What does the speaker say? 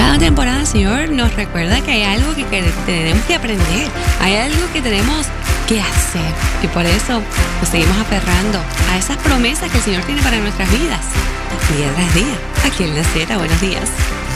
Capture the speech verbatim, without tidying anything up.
Cada temporada el Señor nos recuerda que hay algo que, que tenemos que aprender, hay algo que tenemos que hacer. Y por eso nos seguimos aferrando a esas promesas que el Señor tiene para nuestras vidas, día tras día, aquí en La Sierra. Buenos días.